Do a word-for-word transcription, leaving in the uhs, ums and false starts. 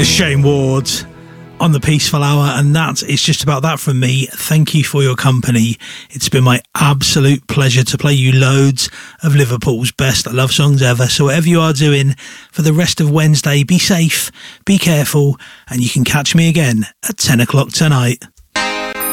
Shane Ward on the Peaceful Hour, and that is just about that from me. Thank you for your company. It's been my absolute pleasure to play you loads of Liverpool's best love songs ever. So whatever you are doing for the rest of Wednesday, be safe, be careful, and you can catch me again at ten o'clock tonight.